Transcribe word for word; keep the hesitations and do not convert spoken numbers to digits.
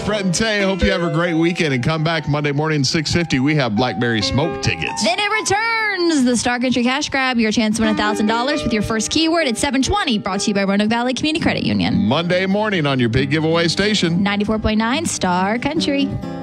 Brett and Tay. Hope you have a great weekend and come back Monday morning, six fifty. We have Blackberry Smoke tickets. Then it returns. The Star Country Cash Grab. Your chance to win one thousand dollars with your first keyword at seven twenty. Brought to you by Roanoke Valley Community Credit Union. Monday morning on your big giveaway station. ninety-four point nine Star Country.